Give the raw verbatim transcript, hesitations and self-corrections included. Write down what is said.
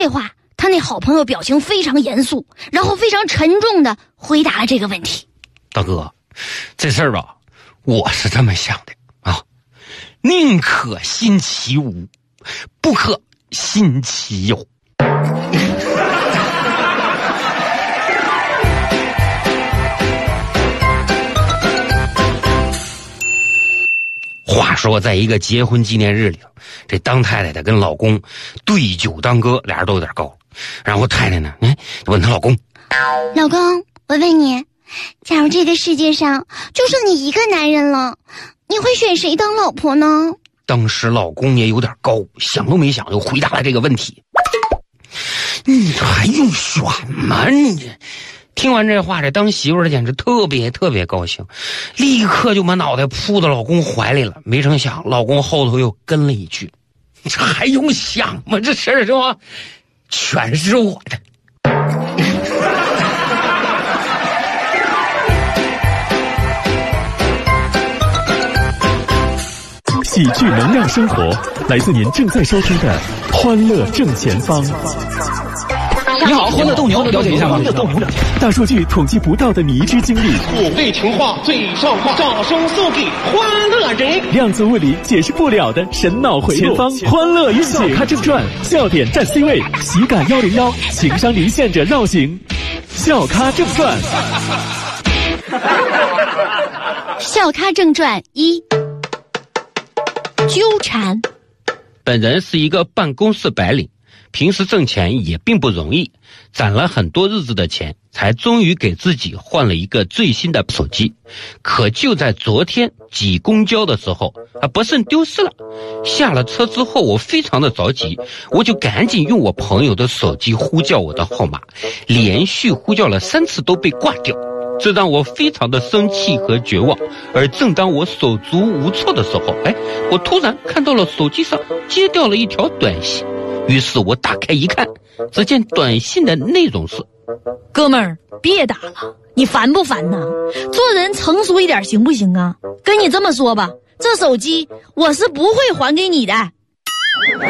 这话，他那好朋友表情非常严肃，然后非常沉重的回答了这个问题。 大哥，这事儿吧，我是这么想的啊，宁可信其无，不可信其有。话说在一个结婚纪念日里，这当太太的跟老公对酒当歌，俩人都有点高。然后太太呢，哎，问她老公， 老公，我问你，假如这个世界上就剩你一个男人了，你会选谁当老婆呢？ 当时老公也有点高，想都没想就回答了这个问题。你还用选吗？你听完这话，这当媳妇儿的简直特别特别高兴，立刻就把脑袋扑到老公怀里了。没成想老公后头又跟了一句，这还用想吗？这事儿是吧，全是我的。 喜剧能量生活，来自您正在收听的欢乐正前方。 你好，欢乐斗牛，了解一下吗？欢乐斗牛， 大数据统计不到的迷之经历， 土味情话最上话，掌声送给欢乐人。 量子物理解释不了的神脑回路，前方欢乐运行。它正转，笑点占 C 位，喜感一零一，情商离线者绕行，笑咖正传。 笑咖正传一，纠缠。 本人是一个办公室白领，平时挣钱也并不容易，攒了很多日子的钱，才终于给自己换了一个最新的手机。可就在昨天挤公交的时候啊，不慎丢失了。下了车之后，我非常的着急，我就赶紧用我朋友的手机呼叫我的号码，连续呼叫了三次都被挂掉，这让我非常的生气和绝望。而正当我手足无措的时候，哎，我突然看到了手机上接掉了一条短信。于是我打开一看，只见短信的内容是： 哥们儿，别打了，你烦不烦呐？做人成熟一点行不行啊？跟你这么说吧，这手机我是不会还给你的。